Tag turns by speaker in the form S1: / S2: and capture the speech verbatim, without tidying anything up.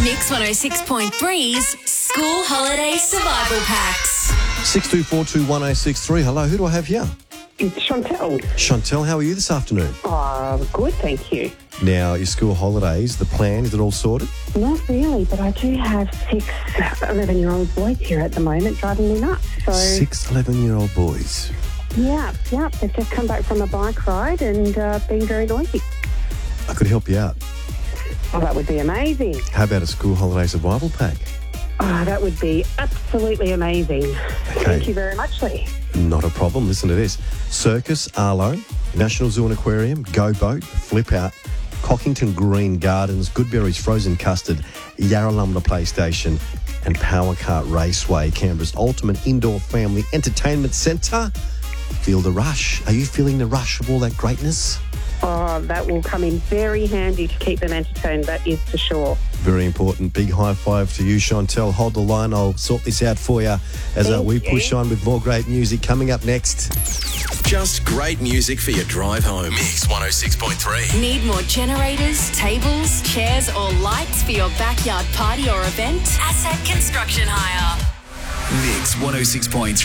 S1: Mix one oh six point three's School Holiday Survival Packs.
S2: six two four two one oh six three. Hello, who do I have here?
S3: It's Chantel.
S2: Chantel, how are you this afternoon?
S3: Oh, good, thank you.
S2: Now, your school holidays, the plan, is it all sorted?
S3: Not really, but I do have six eleven-year-old boys here at the moment driving me nuts. So,
S2: Six eleven-year-old boys.
S3: yeah, yeah, they've just come back from a bike ride and uh, been very noisy.
S2: I could help you out.
S3: Oh, that would be amazing.
S2: How about a school holiday survival pack?
S3: Oh, that would be absolutely amazing.
S2: Okay.
S3: Thank you very much, Lee.
S2: Not a problem. Listen to this. Circus, Arlo, National Zoo and Aquarium, Go Boat, Flip Out, Cockington Green Gardens, Goodberry's Frozen Custard, Yarralumla PlayStation and Power Kart Raceway, Canberra's ultimate indoor family entertainment centre. Feel the rush. Are you feeling the rush of all that greatness?
S3: Oh, that will come in very handy to keep them entertained, that is for sure.
S2: Very important. Big high five to you, Chantel. Hold the line. I'll sort this out for you as uh,
S3: Thank
S2: we
S3: you.
S2: push on with more great music coming up next.
S4: Just great music for your drive home. Mix one oh six point three.
S1: Need more generators, tables, chairs or lights for your backyard party or event? Asset Construction Hire.
S4: Mix one oh six point three.